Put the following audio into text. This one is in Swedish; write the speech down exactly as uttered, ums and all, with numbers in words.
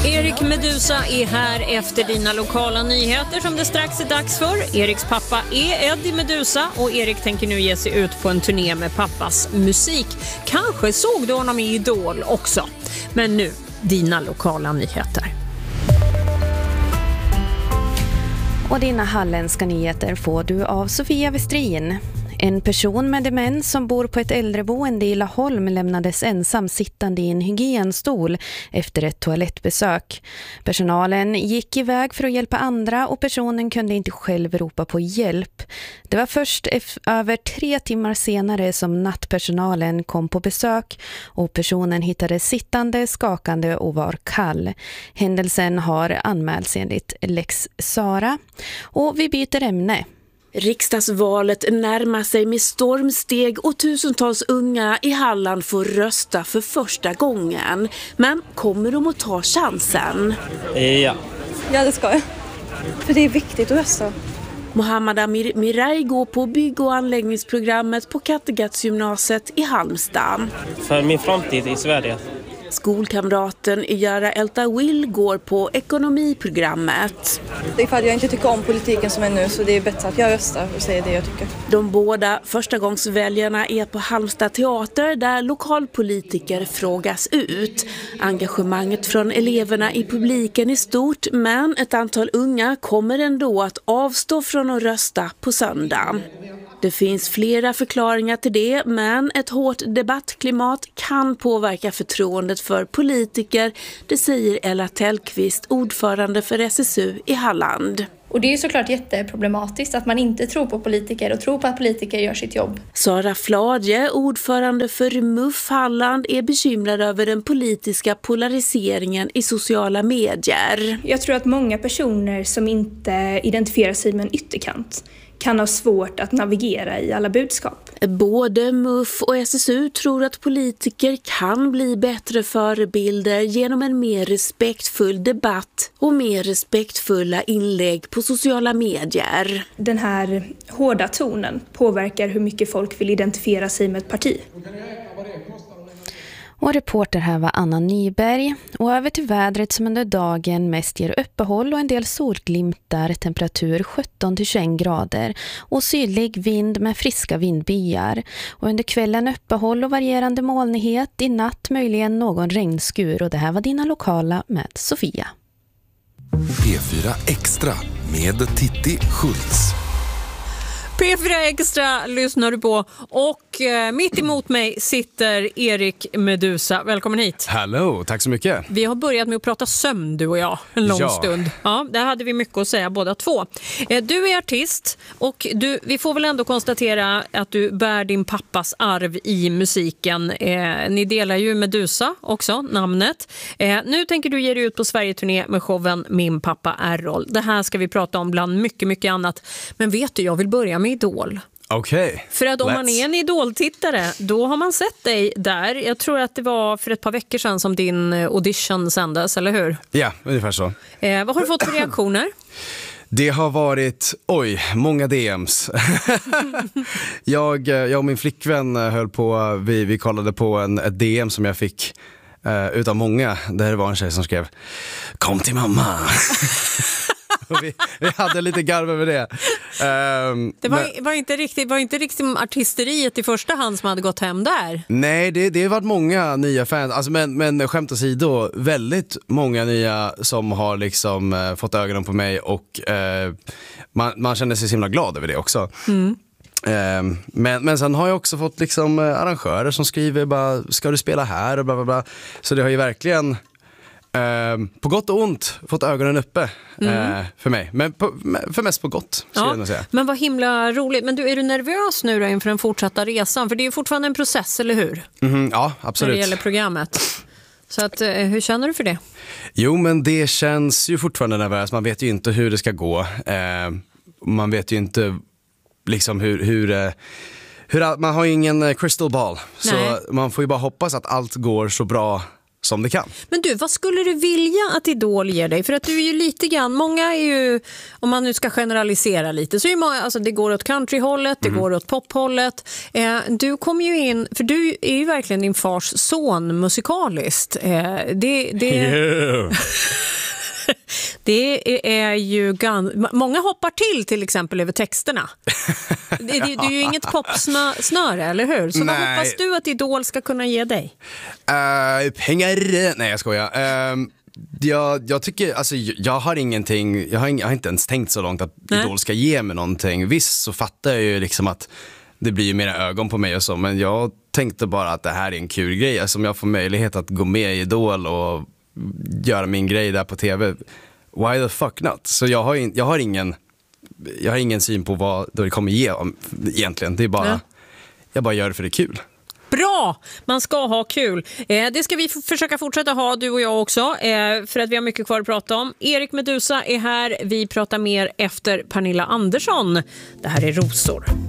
Erik Meduza är här efter dina lokala nyheter som det strax är dags för. Eriks pappa är Eddie Meduza och Erik tänker nu ge sig ut på en turné med pappas musik. Kanske såg du honom i Idol också. Men nu, dina lokala nyheter. Och dina halländska nyheter får du av Sofia Westrin. En person med demens som bor på ett äldreboende i Laholm lämnades ensam sittande i en hygienstol efter ett toalettbesök. Personalen gick iväg för att hjälpa andra och personen kunde inte själv ropa på hjälp. Det var först över tre timmar senare som nattpersonalen kom på besök och personen hittades sittande, skakande och var kall. Händelsen har anmälts enligt Lex Sara. Och vi byter ämne. Riksdagsvalet närmar sig med stormsteg och tusentals unga i Halland får rösta för första gången. Men kommer de att ta chansen? Ja. Ja, det ska jag. För det är viktigt att rösta. Mohammad Amir Mirai går på bygg- och anläggningsprogrammet på Kattegattsgymnasiet i Halmstad. För min framtid i Sverige. Skolkamraten Yara Eltawil går på ekonomiprogrammet. Det är för att jag inte tycker om politiken som är nu, så det är bättre att jag röstar och säger det jag tycker. De båda förstagångsväljarna är på Halmstad teater där lokalpolitiker frågas ut. Engagemanget från eleverna i publiken är stort, men ett antal unga kommer ändå att avstå från att rösta på söndag. Det finns flera förklaringar till det, men ett hårt debattklimat kan påverka förtroendet för politiker, det säger Ella Tellqvist, ordförande för S S U i Halland. Och det är såklart jätteproblematiskt att man inte tror på politiker och tror på att politiker gör sitt jobb. Sara Fladje, ordförande för M U F Halland, är bekymrad över den politiska polariseringen i sociala medier. Jag tror att många personer som inte identifierar sig med en ytterkant kan ha svårt att navigera i alla budskap. Både M U F och S S U tror att politiker kan bli bättre förebilder genom en mer respektfull debatt och mer respektfulla inlägg på sociala medier. Den här hårda tonen påverkar hur mycket folk vill identifiera sig med ett parti. Och reporter här var Anna Nyberg. Och över till vädret som under dagen mest ger uppehåll och en del solglimtar, temperatur sjutton till tjugoett grader och sydlig vind med friska vindbyar. Och under kvällen uppehåll och varierande molnighet, i natt möjligen någon regnskur. Och det här var dina lokala med Sofia. P fyra Extra med Titti Schultz. P fyra Extra lyssnar du på och eh, mitt emot mig sitter Erik Meduza. Välkommen hit. Hello, tack så mycket. Vi har börjat med att prata sömn, du och jag, en lång ja. stund. Ja, där hade vi mycket att säga båda två. Eh, du är artist och du, vi får väl ändå konstatera att du bär din pappas arv i musiken. Eh, ni delar ju Meduza också, namnet. Eh, nu tänker du ge dig ut på Sverige-turné med showen Min pappa Errol. Det här ska vi prata om bland mycket, mycket annat. Men vet du, jag vill börja med Idol. Okej. Okay. För att om Let's. man är en Idol-tittare, då har man sett dig där. Jag tror att det var för ett par veckor sedan som din audition sändes, eller hur? Ja, ungefär så. Eh, vad har du fått för reaktioner? Det har varit, oj, många D Ms. jag, jag och min flickvän höll på, vi, vi kollade på en, ett D M som jag fick uh, utav många. Där var en tjej som skrev, kom till mamma. vi, vi hade lite garv över det. Um, det var, men, var, inte riktigt, var inte riktigt artisteriet i första hand som hade gått hem där? Nej, det, det har varit många nya fans. Alltså, men, men skämt åsido, väldigt många nya som har liksom uh, fått ögonen på mig och uh, man, man känner sig så himla glad över det också. Mm. Um, men, men sen har jag också fått liksom uh, arrangörer som skriver bara, ska du spela här och bla bla bla. Så det har ju verkligen Uh, på gott och ont fått ögonen uppe mm. uh, för mig. Men på, för mest på gott, skulle ja. jag säga. Men vad himla roligt. Men du, är du nervös nu då inför den fortsatta resan? För det är ju fortfarande en process, eller hur? Mm, ja, absolut. När det gäller programmet. Så att, uh, hur känner du för det? Jo, men det känns ju fortfarande nervös. Man vet ju inte hur det ska gå. Uh, man vet ju inte liksom hur... hur uh, Hur, man har ju ingen crystal ball. Nej. Så man får ju bara hoppas att allt går så bra som det kan. Men du, vad skulle du vilja att Idol ger dig? För att du är ju lite grann, många är ju, om man nu ska generalisera lite, så är många, alltså det går åt countryhållet, det mm. går åt pophållet. Eh, du kom ju in, för du är ju verkligen din fars son musikaliskt. Eh, det, det, yeah. det är ju gan- många hoppar till till exempel över texterna. det, det, det är ju inget popsnöre, eller hur? Så Nej. Vad hoppas du att Idol ska kunna ge dig? Uh, pengar? Nej, jag skojar. Uh, jag, jag tycker, alltså jag har ingenting, jag har, ing, jag har inte ens tänkt så långt att Nej. Idol ska ge mig någonting. Visst så fattar jag ju liksom att det blir ju mera ögon på mig och så, men jag tänkte bara att det här är en kul grej. Alltså om jag får möjlighet att gå med i Idol och göra min grej där på tv, why the fuck not? Så jag har, in, jag har ingen jag har ingen syn på vad det kommer ge egentligen. Det är bara, ja. jag bara gör det för det är kul. Bra! Man ska ha kul. Eh, det ska vi f- försöka fortsätta ha, du och jag också, eh, för att vi har mycket kvar att prata om. Erik Meduza är här. Vi pratar mer efter Pernilla Andersson. Det här är Rosor.